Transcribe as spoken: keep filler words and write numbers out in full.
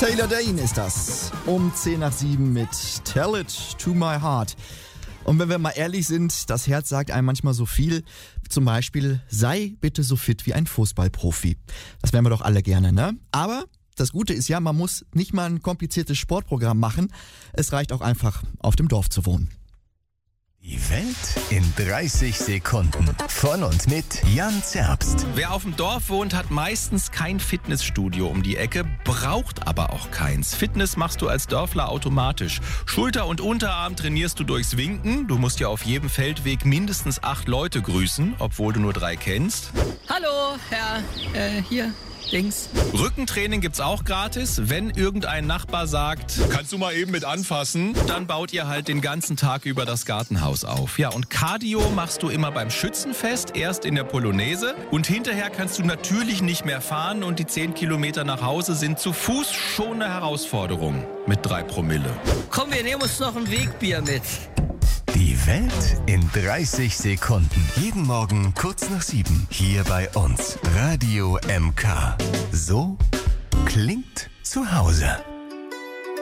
Taylor Dayne ist das. Um zehn nach sieben mit Tell It to My Heart. Und wenn wir mal ehrlich sind, das Herz sagt einem manchmal so viel. Zum Beispiel, sei bitte so fit wie ein Fußballprofi. Das wären wir doch alle gerne, ne? Aber das Gute ist ja, man muss nicht mal ein kompliziertes Sportprogramm machen. Es reicht auch einfach, auf dem Dorf zu wohnen. Die Welt in dreißig Sekunden. Von und mit Jan Zerbst. Wer auf dem Dorf wohnt, hat meistens kein Fitnessstudio um die Ecke, braucht aber auch keins. Fitness machst du als Dörfler automatisch. Schulter- und Unterarm trainierst du durchs Winken. Du musst ja auf jedem Feldweg mindestens acht Leute grüßen, obwohl du nur drei kennst. Hallo, Herr, äh, hier, links. Rückentraining gibt's auch gratis. Wenn irgendein Nachbar sagt, kannst du mal eben mit anfassen, dann baut ihr halt den ganzen Tag über das Gartenhaus auf. Ja, und Cardio machst du immer beim Schützenfest, erst in der Polonaise und hinterher kannst du natürlich nicht mehr fahren und die zehn Kilometer nach Hause sind zu Fuß schon eine Herausforderung mit drei Promille. Komm, wir nehmen uns noch ein Wegbier mit. Die Welt in dreißig Sekunden. Jeden Morgen kurz nach sieben. Hier bei uns. Radio M K. So klingt zu Hause.